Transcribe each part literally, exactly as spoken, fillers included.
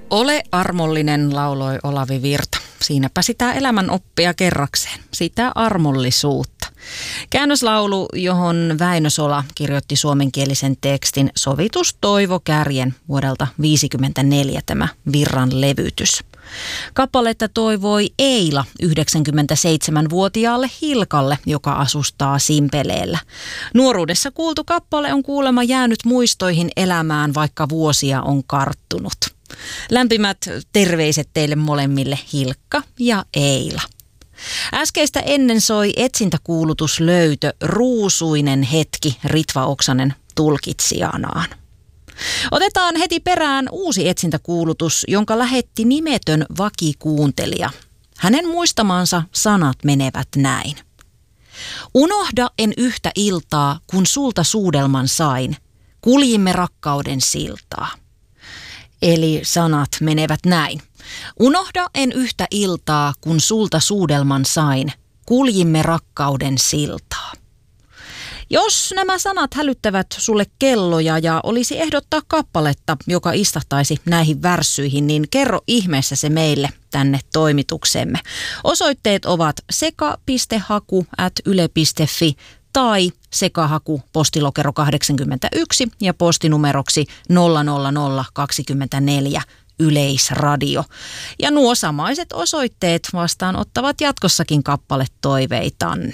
Ole armollinen, lauloi Olavi Virta. Siinäpä sitä elämän oppia kerrakseen, sitä armollisuutta. Käännöslaulu, johon Väinö Sola kirjoitti suomenkielisen tekstin Sovitus Toivo Kärjen vuodelta viisikymmentäneljä tämä Virran levytys. Kappaletta toivoi Eila yhdeksänkymmentäseitsemänvuotiaalle Hilkalle, joka asustaa Simpeleellä. Nuoruudessa kuultu kappale on kuulemma jäänyt muistoihin elämään, vaikka vuosia on karttunut. Lämpimät terveiset teille molemmille, Hilkka ja Eila. Äskeistä ennen soi etsintäkuulutus Löytö, ruusuinen hetki Ritva Oksanen tulkitsijanaan. Otetaan heti perään uusi etsintäkuulutus, jonka lähetti nimetön vakikuuntelija. Hänen muistamansa sanat menevät näin. Unohda en yhtä iltaa, kun sulta suudelman sain. Kuljimme rakkauden siltaa. Eli sanat menevät näin. Unohda en yhtä iltaa, kun sulta suudelman sain. Kuljimme rakkauden siltaa. Jos nämä sanat hälyttävät sulle kelloja ja olisi ehdottaa kappaletta, joka istahtaisi näihin värssyihin, niin kerro ihmeessä se meille tänne toimituksemme. Osoitteet ovat seka.haku at yle piste fi tai sekahaku postilokero kahdeksankymmentäyksi ja postinumeroksi nolla nolla nolla kaksikymmentäneljä Yleisradio. Ja nuo samaiset osoitteet vastaanottavat jatkossakin kappaletoiveitanne.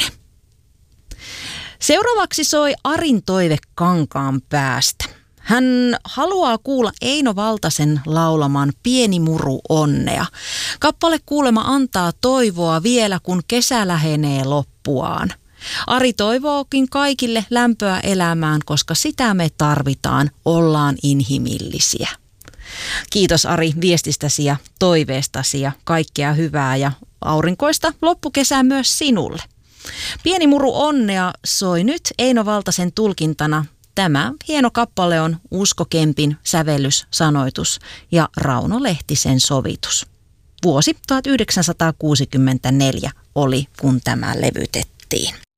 Seuraavaksi soi Arin toive Kankaanpäästä. Hän haluaa kuulla Eino Valtasen laulaman Pieni muru onnea. Kappale kuulema antaa toivoa vielä, kun kesä lähenee loppuaan. Ari toivookin kaikille lämpöä elämään, koska sitä me tarvitaan, ollaan inhimillisiä. Kiitos Ari viestistäsi ja toiveestasi ja kaikkea hyvää ja aurinkoista loppukesää myös sinulle. Pieni muru onnea soi nyt Eino Valtasen tulkintana. Tämä hieno kappale on Usko Kempin sävellys, sanoitus ja Rauno Lehtisen sovitus. Vuosi tuhatyhdeksänsataakuusikymmentäneljä oli, kun tämä levytettiin.